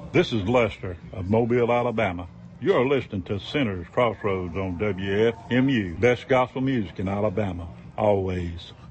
This is Lester of Mobile, Alabama. You're listening to Sinners Crossroads on WFMU. Best gospel music in Alabama, always.